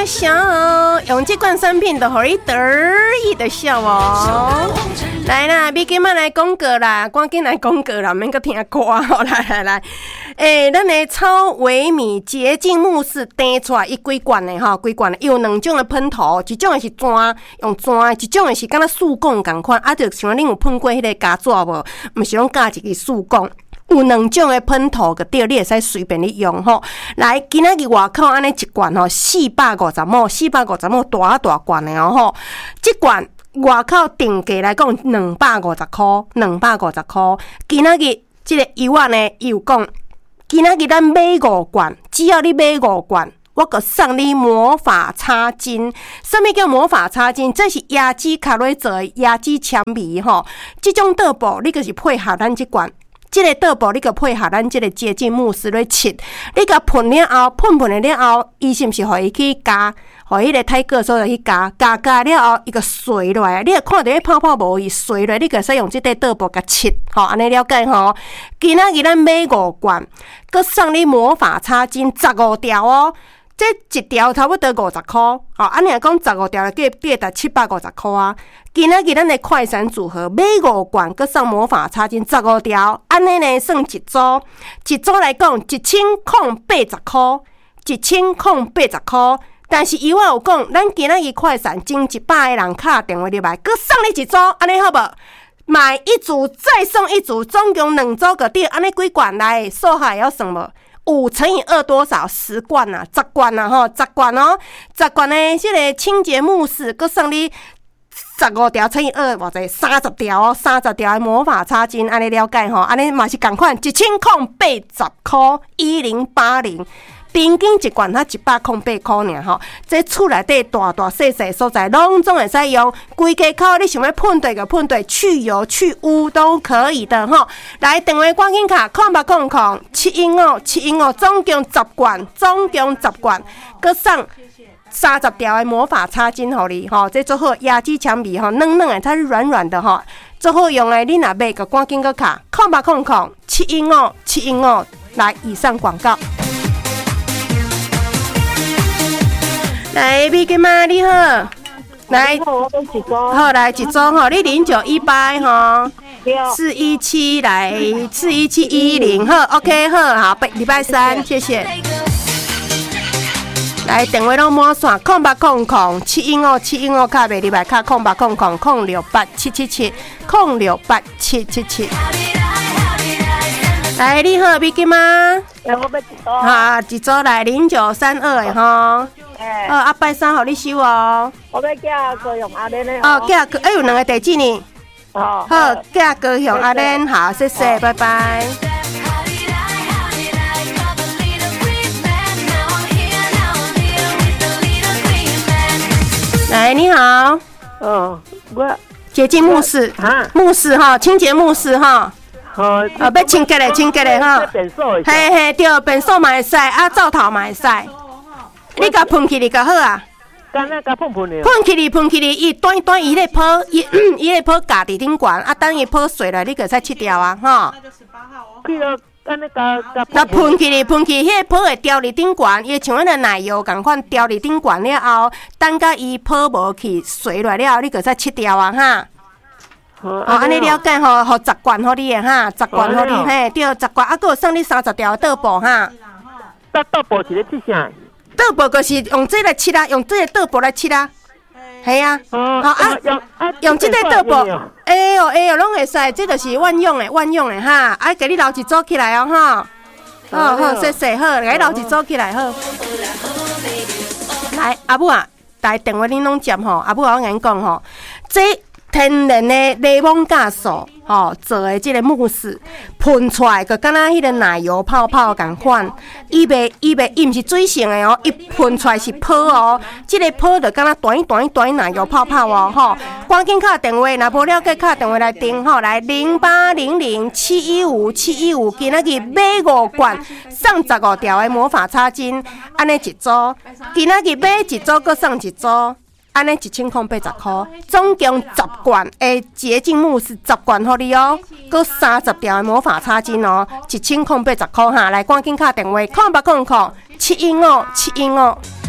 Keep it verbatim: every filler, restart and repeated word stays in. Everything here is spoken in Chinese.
的笑，用这款产品就让你得意的笑哦。来啦，别今麦来广告啦，赶紧来广告啦，免搁听歌哦。来来来，诶、欸，咱的超维米洁净慕斯订出来，伊几罐的吼，几罐的，有两种的喷头，一种的是砖用砖，一种的是敢若塑管共款，啊，就像恁有喷过迄个胶纸无？毋是拢加一个塑管。有两种的喷头个对，你会使随便你用吼。来，今仔日外口安尼一罐吼，四百五十毫，四百五十毫大大罐的哦吼。这罐外口定价来讲两百五十块，两百五十块。今仔日这个油啊呢，伊有讲，今仔日咱买五罐，只要你买五罐。我个送你魔法擦巾，什么叫魔法擦巾？这是椰子卡瑞做的椰子铅笔吼，这种倒布你就是配合咱这罐。这个倒布你个配合咱这个洁净慕斯来切，你个喷了后，喷喷了后，伊是毋是互伊去加，互迄个太个所在去加，加加了后，伊个碎落来，你会看到迄泡泡无伊碎落，你个使用这个倒布甲切，吼，安尼了解吼。今仔日咱买五罐，佮送你魔法擦巾十五条哦。这一条差不多五十块，吼，安尼来讲十五条计计达七百五十块啊。今仔日咱的快闪组合买五罐，佮送魔法擦巾十五条，安尼呢算一组，一组来讲一千零八十块，一千零八十块。但是伊我有讲，咱今仔日快闪前一百个人敲电话入来，佮送你一组，安尼好无？买一组再送一组，总共两组个对，安尼几罐来？数下会晓算无？五乘以二多少？十罐啊，十罐啊，吼，十罐哦，十罐的这个清洁慕斯，佮送你十五条乘以二，偌济三十条哦，三十条的魔法擦巾，安尼了解吼？安尼嘛是共款，一千零八十块，一零八零。平均一罐才一百零八块尔吼，这厝内底大大细细所在，拢总会使用。规家口你想要喷对就喷对，去油去污都可以的吼。来，电话赶紧卡，空八空空七一五七一五，总共十罐，总共十罐，佮送三十条的魔法擦巾互你吼，这做好椰子铅笔吼，软软的，它是软软的吼，做好用的。你若买个赶紧佮卡，空八空空七一五七一五。来，以上广告。来，美金妈你好，来，好来一组吼，你零九一八吼，四一七来四一七一零，好 ，OK 好，好，礼拜三，谢谢。来，电话拢满线，空八空空七一五七一五卡袂入来卡空八空空空六八七七七空六八七七七。来，你好，美金妈。 哎，我要一组。 哈，一组来零九三二的吼。 哎。 哦，啊，拜三互你收哦。 我要寄高雄阿莲的。 哦，寄个，哎，有两个地址呢。 哦。 好，寄高雄阿莲，好，谢谢，拜拜。来，你好。 哦，我。 洁净慕斯。啊。慕斯哈，清洁慕斯哈。 好， 啊，要清洁嘞，清洁嘞哈。嘿嘿，对，便所嘛会使，啊，灶头嘛会使。你甲喷起哩就好啊。 干那甲喷喷哩。 喷起哩，喷起哩，伊端端伊咧泡，伊伊咧泡架伫顶管，啊，等伊泡碎了，你就使切掉啊，哈。那就十八号哦。去了，干那甲甲。那喷起哩，喷起，迄个泡会掉伫顶管，伊像迄个奶油共款掉伫顶管了后，等甲伊泡无去碎落了后，你就使切掉啊，哈。哦，安尼了解吼，互十罐互你的哈，十罐互你嘿，对，十罐，啊，佮有送你三十条倒布哈。 倒倒布是咧切啥？ 倒布就是用这个切啊，用这个倒布来切啊，系啊，好啊，用这个倒布，哎哟哎哟，拢会使，这就是万用的，万用的哈，啊，给你留一组起来哦哈，好好，谢谢，好，给你留一组起来好。来，阿母啊，来电话恁拢接吼，阿母我甲恁讲吼，这。天然的柠檬酵素，吼做的这个慕斯喷出来，就敢若迄个奶油泡泡共款。伊袂伊袂伊毋是水性的哦，伊喷出来是泡哦。这个泡就敢若短短短奶油泡泡哦，吼。赶紧敲电话，若无了解敲电话来订吼，来零八零零七一五七一五，今仔日买五罐，送十五条的魔法擦巾，安尼一组。今仔日买一组，佮送一组。安尼一千零八十块，总共十罐的洁净慕斯十罐互你哦，佮三十条的魔法擦巾哦，一千零八十块哈，来赶紧敲电话，零八零零七一五七一五。